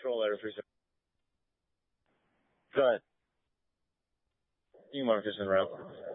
control there for sure. Go ahead. You can mark this in route.